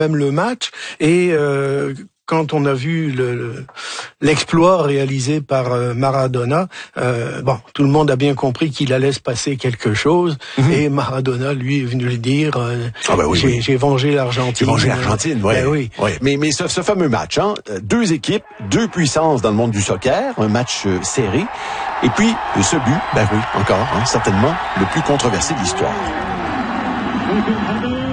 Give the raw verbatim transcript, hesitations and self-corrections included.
même le match et euh, quand on a vu le, le, l'exploit réalisé par euh, Maradona, euh, bon, tout le monde a bien compris qu'il allait se passer quelque chose. Mm-hmm. Et Maradona, lui, est venu lui dire euh, ah ben oui, j'ai, oui. j'ai vengé l'Argentine. J'ai vengé l'Argentine, ouais. Ben oui. Ouais. Mais, mais ce, ce fameux match, hein, deux équipes, deux puissances dans le monde du soccer, un match euh, serré. Et puis, ce but, ben oui, encore, hein, certainement, le plus controversé de l'histoire.